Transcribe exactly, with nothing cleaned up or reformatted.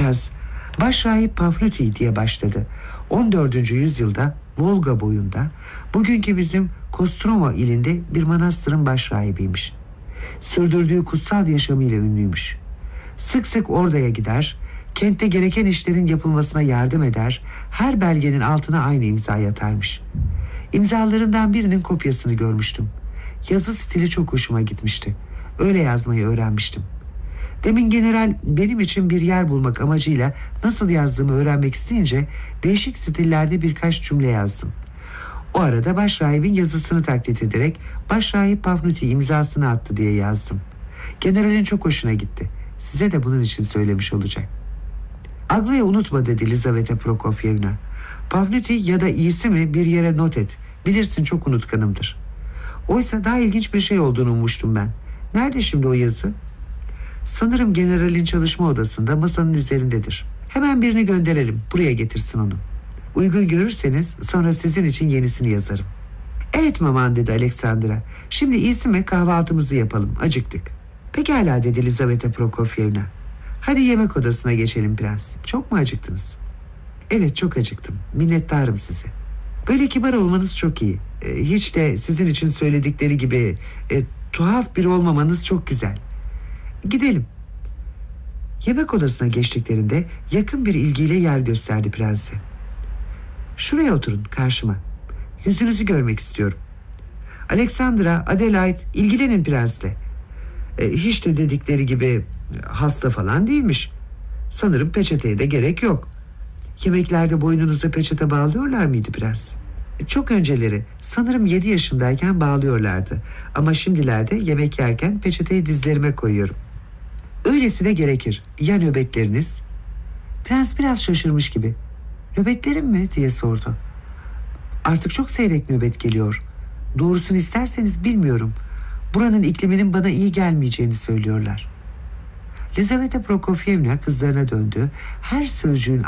Prens, Başrahip Pafnuti diye başladı. on dördüncü yüzyılda Volga boyunda, bugünkü bizim Kostroma ilinde bir manastırın başrahibiymiş. Sürdürdüğü kutsal yaşamıyla ünlüymüş. Sık sık oraya gider, kentte gereken işlerin yapılmasına yardım eder, her belgenin altına aynı imza atarmış. İmzalarından birinin kopyasını görmüştüm. Yazı stili çok hoşuma gitmişti. Öyle yazmayı öğrenmiştim. Demin general benim için bir yer bulmak amacıyla nasıl yazdığımı öğrenmek isteyince değişik stillerde birkaç cümle yazdım. O arada başrahibin yazısını taklit ederek Başrahip Pafnuti imzasını attı diye yazdım. Generalin çok hoşuna gitti. Size de bunun için söylemiş olacak. Aglaya unutma dedi Lizaveta Prokofyevna. Pafnuti ya da iyisi mi bir yere not et. Bilirsin çok unutkanımdır. Oysa daha ilginç bir şey olduğunu ummuştum ben. Nerede şimdi o yazı? Sanırım generalin çalışma odasında masanın üzerindedir. Hemen birini gönderelim. Buraya getirsin onu. Uygun görürseniz sonra sizin için yenisini yazarım. Evet maman dedi Aleksandra. Şimdi iyisi mi kahvaltımızı yapalım. Acıktık. Pekala dedi Lizaveta Prokofyevna. Hadi yemek odasına geçelim prens. Çok mu acıktınız? Evet çok acıktım. Minnettarım size. Böyle kibar olmanız çok iyi. Ee, hiç de sizin için söyledikleri gibi e, tuhaf biri olmamanız çok güzel. Gidelim. Yemek odasına geçtiklerinde yakın bir ilgiyle yer gösterdi prense. Şuraya oturun karşıma. Yüzünüzü görmek istiyorum. Alexandra, Adelaide ilgilenin prensle. E, hiç de dedikleri gibi hasta falan değilmiş. Sanırım peçeteye de gerek yok. Yemeklerde boynunuza peçete bağlıyorlar mıydı prens? Çok önceleri sanırım yedi yaşındayken bağlıyorlardı. Ama şimdilerde yemek yerken peçeteyi dizlerime koyuyorum. Öylesine gerekir. Ya nöbetleriniz? Prens biraz şaşırmış gibi. Nöbetlerim mi diye sordu. Artık çok seyrek nöbet geliyor. Doğrusunu isterseniz bilmiyorum. Buranın ikliminin bana iyi gelmeyeceğini söylüyorlar. Lizaveta Prokofyevna kızlarına döndü. Her sözcüğün